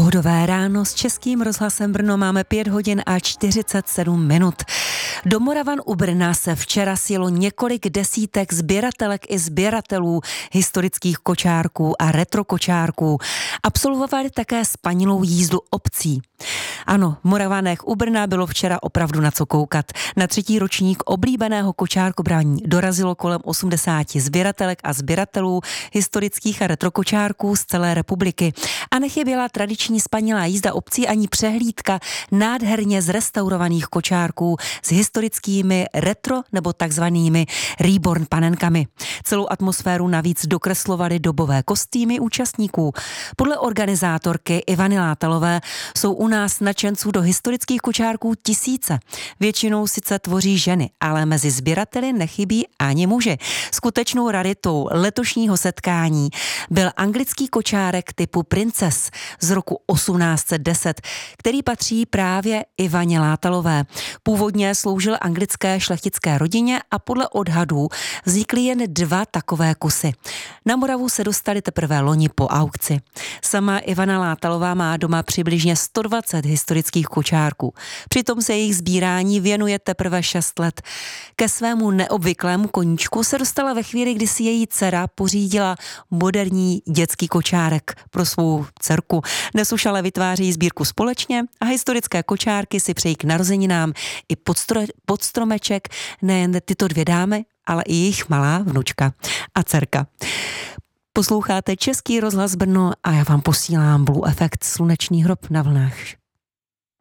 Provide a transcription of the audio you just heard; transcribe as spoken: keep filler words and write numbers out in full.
Pohodové ráno s Českým rozhlasem Brno, máme pět hodin a čtyřicet sedm minut. Do Moravan u Brna se včera sjelo několik desítek sběratelek i sběratelů historických kočárků a retrokočárků. Absolvovali také spanilou jízdu obcí. Ano, v Moravanech u Brna bylo včera opravdu na co koukat. Na třetí ročník oblíbeného kočárkobrání dorazilo kolem osmdesáti sběratelek a sběratelů historických a retrokočárků z celé republiky. A nechyběla tradiční spanilá jízda obcí ani přehlídka nádherně zrestaurovaných kočárků s historickými retro nebo takzvanými reborn panenkami. Celou atmosféru navíc dokreslovaly dobové kostýmy účastníků. Podle organizátorky Ivany Látalové jsou u nás nadšenců do historických kočárků tisíce. Většinou sice tvoří ženy, ale mezi sběrateli nechybí ani muži. Skutečnou raritou letošního setkání byl anglický kočárek typu Princess z roku osmnáct set deset, který patří právě Ivaně Látalové. Původně sloužil anglické šlechtické rodině a podle odhadů vznikly jen dva takové kusy. Na Moravu se dostali teprve loni po aukci. Sama Ivana Látalová má doma přibližně sto dvacet historických kočárků. Přitom se jejich sbírání věnuje teprve šest let. Ke svému neobvyklému koníčku se dostala ve chvíli, kdy si její dcera pořídila moderní dětský kočárek pro svou dcerku. Dnes už ale vytváří sbírku společně a historické kočárky si přejí k narozeninám i pod, stro, pod stromeček nejen tyto dvě dámy, ale i jejich malá vnučka a dcerka. Posloucháte Český rozhlas Brno a já vám posílám Blue Effect, slunečný hrob na vlnách.